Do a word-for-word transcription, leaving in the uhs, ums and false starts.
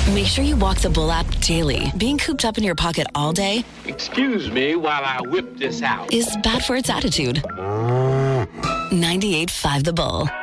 Make sure you walk the Bull app daily. Being cooped up in your pocket all day Excuse me while I whip this out. is bad for its attitude. ninety-eight point five The Bull.